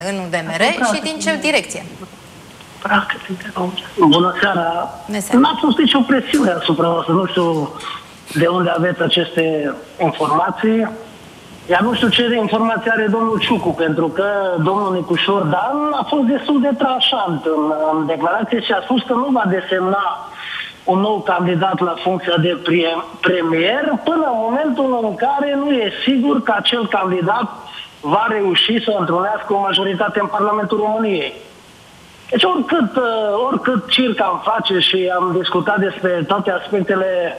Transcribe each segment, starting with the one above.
în UDMR și din ce direcție? Bună seara! N-ați fost nicio presiune asupra noastră. Nu știu de unde aveți aceste informații. Iar nu știu ce informații are domnul Ciucu, pentru că domnul Nicușor Dan a fost destul de tranșant în declarație și a spus că nu va desemna un nou candidat la funcția de premier până în momentul în care nu e sigur că acel candidat va reuși să întrunească o majoritate în Parlamentul României. Deci oricât circ am face și am discutat despre toate aspectele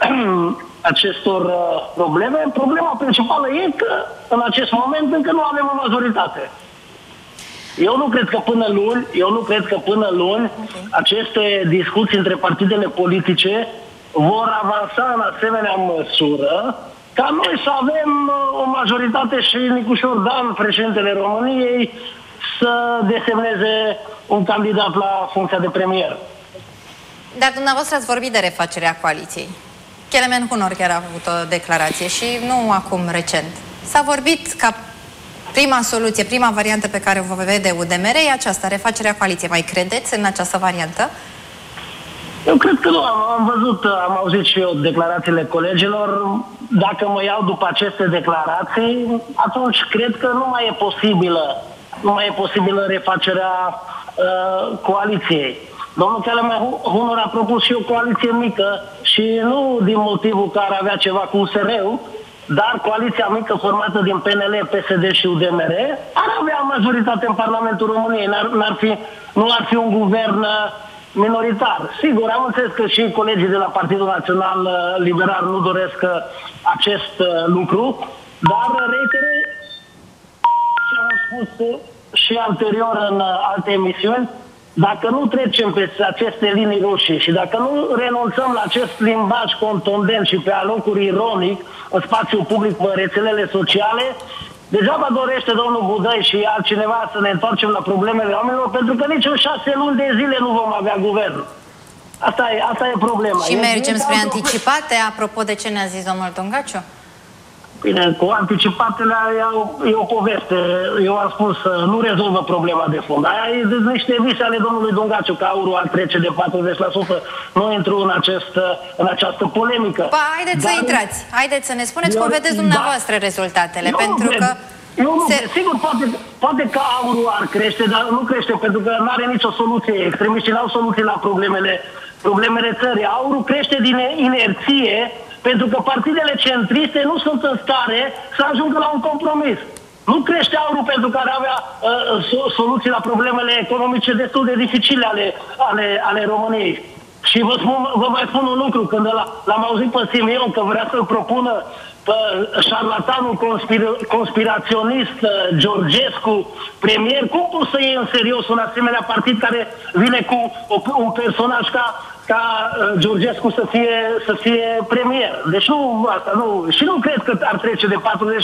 acestor probleme, problema principală e că în acest moment încă nu avem o majoritate. Eu nu cred că până luni aceste discuții între partidele politice vor avansa în asemenea măsură ca noi să avem o majoritate și Nicușor Dan, președintele României, să desemneze un candidat la funcția de premier. Dar dumneavoastră ați vorbit de refacerea coaliției. Kelemen Hunor chiar a avut o declarație și nu acum recent. S-a vorbit ca prima soluție, prima variantă pe care o vede UDMR e aceasta, refacerea coaliției. Mai credeți în această variantă? Eu cred că nu. Am auzit și eu declarațiile colegilor. Dacă mă iau după aceste declarații, atunci cred că nu mai e posibilă refacerea coaliției. Domnul Kelemen Hunor a propus și o coaliție mică și nu din motivul că ar avea ceva cu USR-ul, dar coaliția mică formată din PNL, PSD și UDMR ar avea majoritate în Parlamentul României. Nu ar fi un guvern minoritar. Sigur, am înțeles că și colegii de la Partidul Național Liberal nu doresc acest lucru, dar reiterez ce am spus și anterior în alte emisiuni, dacă nu trecem pe aceste linii roșii și dacă nu renunțăm la acest limbaj contundent și pe alocuri ironic în spațiul public, în rețelele sociale, degeaba dorește domnul Budăi și altcineva să ne întoarcem la problemele oamenilor, pentru că nici în 6 luni de zile nu vom avea guvern. Asta e problema. Și mergem spre anticipate, apropo de ce ne-a zis domnul Dungaciu? Bine, cu anticipatele e o poveste. Eu am spus, nu rezolvă problema de fond. Aia e niște vise ale domnului Dungaciu, că aurul ar trece de 40%. Nu intru în această polemică. Haideți să intrați. Haideți să ne spuneți cum vedeți dumneavoastră rezultatele. Sigur, poate că aurul ar crește, dar nu crește pentru că nu are nicio soluție. Extremiștii n-au soluție la problemele țării. Aurul crește din inerție, pentru că partidele centriste nu sunt în stare să ajungă la un compromis. Nu crește aurul pentru că ar avea soluții la problemele economice destul de dificile ale României. Și vă mai spun un lucru, când l-am auzit pe Simion că vrea să-l propună pe șarlatanul conspiraționist Georgescu premier, cum poți să iei în serios un asemenea partid care vine cu un personaj ca Georgescu să fie premier? Deci și nu cred că ar trece de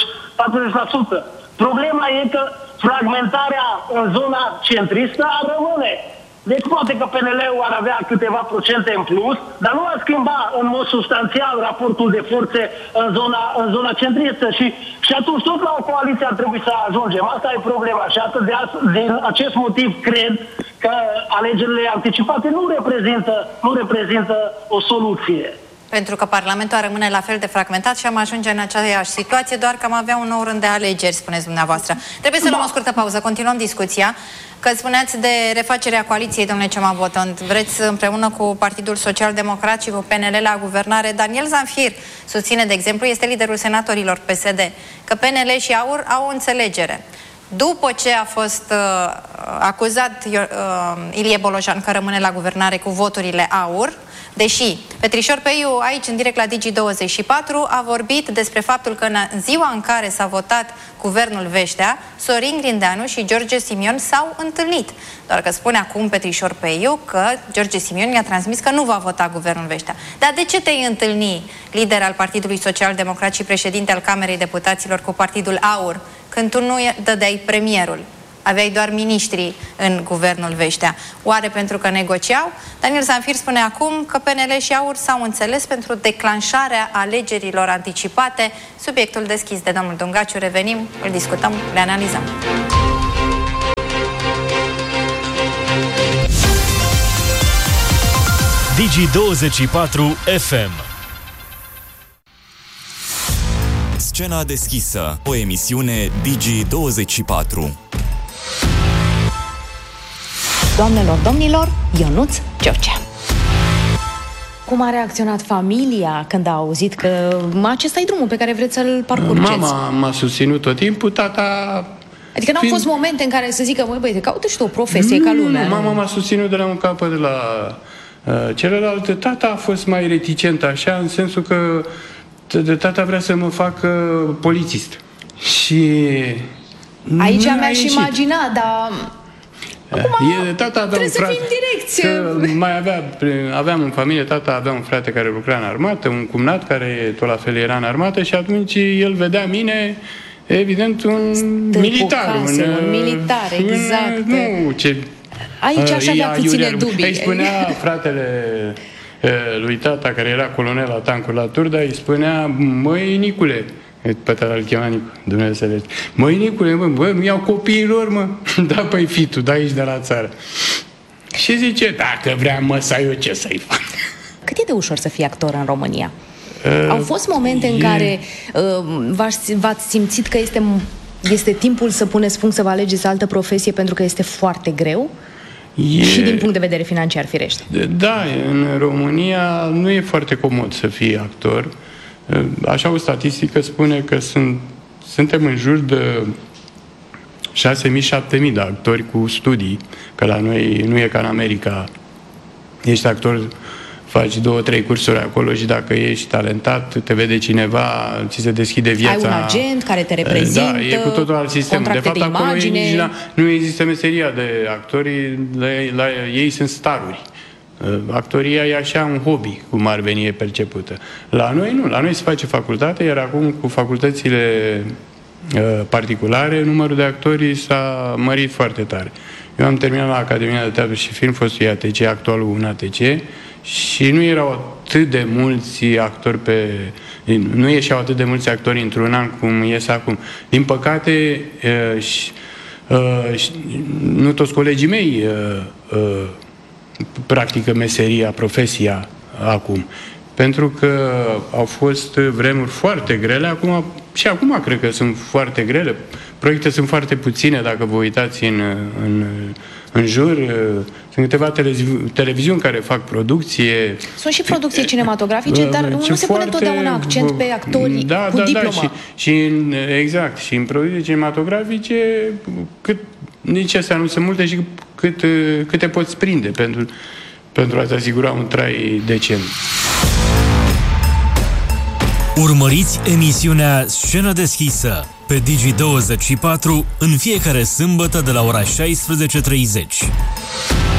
40%. Problema e că fragmentarea în zona centristă ar rămâne. Deci poate că PNL-ul ar avea câteva procente în plus, dar nu ar schimba în mod substanțial raportul de forțe în zona centristă și atunci tot la o coaliție ar trebui să ajungem. Asta e problema și din acest motiv cred că alegerile anticipate nu reprezintă o soluție. Pentru că Parlamentul rămâne la fel de fragmentat și am ajunge în aceeași situație, doar că am avea un nou rând de alegeri, spuneți dumneavoastră. Trebuie să luăm o scurtă pauză, continuăm discuția. Că spuneați de refacerea coaliției, domnule Cema Botond, vreți împreună cu Partidul Social Democrat și cu PNL la guvernare. Daniel Zanfir susține, de exemplu, este liderul senatorilor PSD, că PNL și AUR au o înțelegere. După ce a fost acuzat Ilie Bolojan că rămâne la guvernare cu voturile AUR, deși Petrișor Peiu, aici în direct la Digi24, a vorbit despre faptul că în ziua în care s-a votat guvernul Veștea, Sorin Grindeanu și George Simion s-au întâlnit. Doar că spune acum Petrișor Peiu că George Simion i-a transmis că nu va vota guvernul Veștea. Dar de ce te-ai întâlni, lider al Partidului Social Democrat și președinte al Camerei Deputaților, cu Partidul AUR, când tu nu dădeai premierul? Aveai doar miniștri în guvernul Veștea. Oare pentru că negociau? Daniel Zanfir spune acum că PNL și AUR s-au înțeles pentru declanșarea alegerilor anticipate. Subiectul deschis de domnul Dungaciu. Revenim, îl discutăm, le analizăm. Digi24 FM. Scena deschisă, o emisiune Digi24. Doamnelor, domnilor, Ionuț George. Cum a reacționat familia când a auzit că acesta e drumul pe care vreți să-l parcurgeți? Mama m-a susținut tot timpul, tata... Adică n-au fost momente în care să zică, măi băi, caută și tu o profesie ca lumea. Mama m-a susținut de la un capăt de la celălalt. Tata a fost mai reticent așa, în sensul că tata vrea să mă facă polițist. Și... Aici mi-aș imagina, dar... Tata avea trebuie să fii în direcție. Mai aveam în familie, tata avea un frate care lucra în armată, un cumnat care tot la fel era în armată și atunci el vedea mine, evident, un militar. Un militar, exact. Aici aș avea puține dubii. Îi spunea fratele lui tata, care era colonel la tancuri la Turda, îi spunea, măi Nicule, pe tata îl chema Nicu, Dumnezeu. Măi Nicule, bă, mi iau copiilor, mă. Da, păi fi tu, da aici de la țară. Și zice, dacă vrea măsa, eu ce să-i fac? Cât e de ușor să fii actor în România? Au fost momente în care v-ați simțit că este timpul să puneți punct, să vă alegeți altă profesie pentru că este foarte greu? Și din punct de vedere financiar, firește. Da, în România nu e foarte comod să fii actor. Așa o statistică spune că suntem în jur de 6.000-7.000 de actori cu studii, că la noi nu e ca în America. Ești actor, faci 2-3 cursuri acolo și dacă ești talentat, te vede cineva, ți se deschide viața. Ai un agent care te reprezintă, da, e cu totul alt sistem. De fapt, acolo nu există meseria de actori, la ei sunt staruri. Actoria e așa un hobby, cum ar veni, e percepută. La noi nu, la noi se face facultate, iar acum cu facultățile particulare, numărul de actori s-a mărit foarte tare. Eu am terminat la Academia de Teatru și Film, fostul ATC, actualul un ATC, și nu erau atât de mulți actori nu ieșeau atât de mulți actori într-un an cum ies acum. Din păcate, nu toți colegii mei practică meseria, profesia acum. Pentru că au fost vremuri foarte grele, acum cred că sunt foarte grele. Proiecte sunt foarte puține, dacă vă uitați în jur. Sunt câteva televiziuni care fac producție. Sunt și producții cinematografice, dar nu se pune întotdeauna accent pe actorii cu diplomă. Exact. Și în producții cinematografice, nici astea nu sunt multe și cât te poți prinde pentru a-ți asigura un trai decent. Urmăriți emisiunea Scenă deschisă pe Digi24 în fiecare sâmbătă de la ora 16:30.